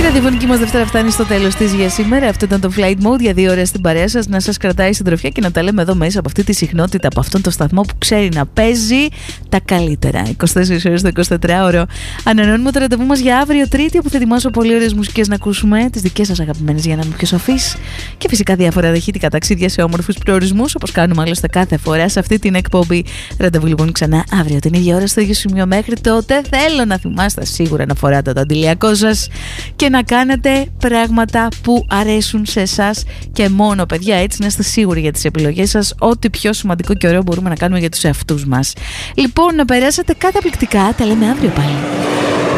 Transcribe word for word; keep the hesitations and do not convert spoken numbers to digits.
ραδιοφωνική μας Δευτέρα φτάνει στο τέλος της για σήμερα. Αυτό ήταν το Flight Mode για δύο ώρες στην παρέα σας, να σας κρατάει συντροφιά και να τα λέμε εδώ μέσα από αυτή τη συχνότητα, από αυτόν τον σταθμό που ξέρει να παίζει τα καλύτερα. είκοσι τέσσερις ώρες το εικοσιτετράωρο. Ανανεώνουμε το ραντεβού μας για αύριο Τρίτη, όπου θα ετοιμάσω πολύ ωραίες μουσικές να ακούσουμε, τις δικές σας αγαπημένες για να είμαι πιο σοφής. Και φυσικά διάφορα δεχτικά ταξίδια σε όμορφους προορισμούς, όπως κάνουμε άλλωστε κάθε φορά σε αυτή την εκπομπή. Ραντεβού λοιπόν ξανά αύριο την ίδια ώρα στο ίδιο σημείο. Μέχρι τότε θέλω να θυμάστε σίγουρα να φοράτε το αντιλιακό σας και να κάνετε πράγματα που αρέσουν σε εσάς και μόνο, παιδιά, έτσι να είστε σίγουροι για τις επιλογές σας. Ό,τι πιο σημαντικό και ωραίο μπορούμε να κάνουμε για τους εαυτούς μας. Λοιπόν, να περάσετε καταπληκτικά. Τα λέμε αύριο πάλι.